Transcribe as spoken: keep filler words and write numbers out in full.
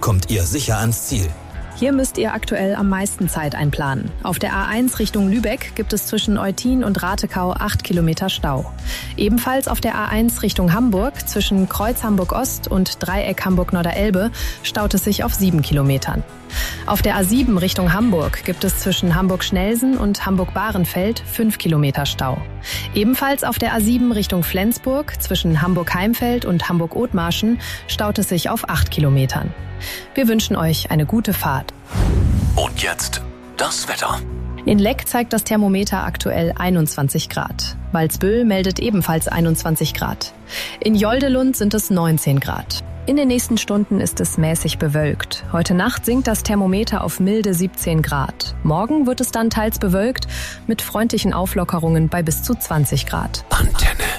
kommt ihr sicher ans Ziel. Hier müsst ihr aktuell am meisten Zeit einplanen. Auf der A eins Richtung Lübeck gibt es zwischen Eutin und Ratekau acht Kilometer Stau. Ebenfalls auf der A eins Richtung Hamburg zwischen Kreuz Hamburg-Ost und Dreieck Hamburg-Norderelbe staut es sich auf sieben Kilometern. Auf der A sieben Richtung Hamburg gibt es zwischen Hamburg-Schnelsen und Hamburg-Bahrenfeld fünf Kilometer Stau. Ebenfalls auf der A sieben Richtung Flensburg zwischen Hamburg-Heimfeld und Hamburg-Othmarschen staut es sich auf acht Kilometern. Wir wünschen euch eine gute Fahrt. Und jetzt das Wetter. In Leck zeigt das Thermometer aktuell einundzwanzig Grad. Walsbüll meldet ebenfalls einundzwanzig Grad. In Joldelund sind es neunzehn Grad. In den nächsten Stunden ist es mäßig bewölkt. Heute Nacht sinkt das Thermometer auf milde siebzehn Grad. Morgen wird es dann teils bewölkt mit freundlichen Auflockerungen bei bis zu zwanzig Grad. Antenne.